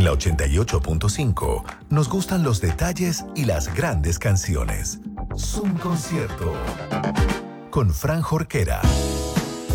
la 88.5 nos gustan los detalles y las grandes canciones. Zoom Concierto con Fran Jorquera.